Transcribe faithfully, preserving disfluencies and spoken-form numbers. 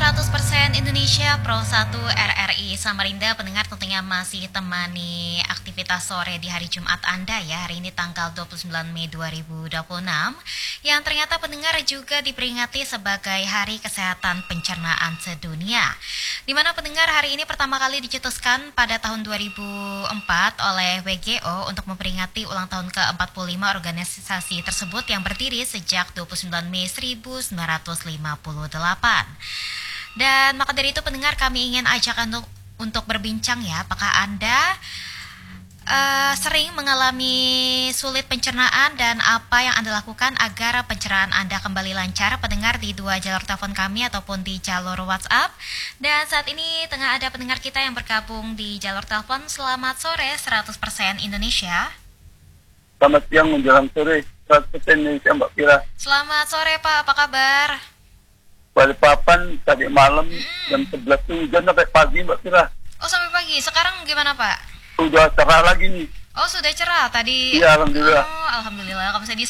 seratus persen Indonesia Pro satu R R I Samarinda. Pendengar tentunya masih temani aktivitas sore di hari Jumat Anda ya. Hari ini tanggal dua puluh sembilan Mei dua ribu dua puluh enam, yang ternyata pendengar juga diperingati sebagai Hari Kesehatan Pencernaan Sedunia, di mana pendengar hari ini pertama kali dicetuskan pada tahun dua ribu empat oleh W G O untuk memperingati ulang tahun ke empat puluh lima organisasi tersebut yang berdiri sejak dua puluh sembilan Mei seribu sembilan ratus lima puluh delapan. Dan maka dari itu pendengar, kami ingin ajak untuk untuk berbincang ya, apakah Anda uh, sering mengalami sulit pencernaan dan apa yang Anda lakukan agar pencernaan Anda kembali lancar? Pendengar di dua jalur telepon kami ataupun di jalur WhatsApp. Dan saat ini tengah ada pendengar kita yang bergabung di jalur telepon. Selamat sore seratus persen Indonesia. Selamat siang menjelang sore seratus persen Indonesia, Mbak Kira. Selamat sore Pak, apa kabar? Balikpapan tadi malam hmm. jam sebelas tuh hujan sampai pagi, Mbak Kira. Oh, sampai pagi. Sekarang gimana Pak? Sudah cerah lagi nih. Oh, sudah cerah tadi. Iya, alhamdulillah. Oh, alhamdulillah. Kamu saya